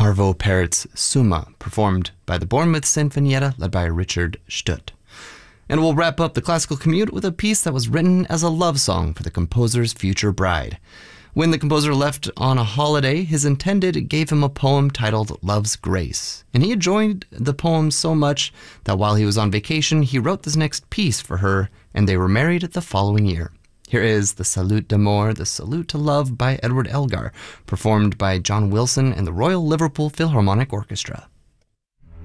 Arvo Pärt's Summa, performed by the Bournemouth Sinfonietta led by Richard Stutt. And we'll wrap up the classical commute with a piece that was written as a love song for the composer's future bride. When the composer left on a holiday, his intended gave him a poem titled Love's Grace. And he enjoyed the poem so much that while he was on vacation, he wrote this next piece for her, and they were married the following year. Here is the Salute d'Amour, the Salute to Love by Edward Elgar, performed by John Wilson and the Royal Liverpool Philharmonic Orchestra.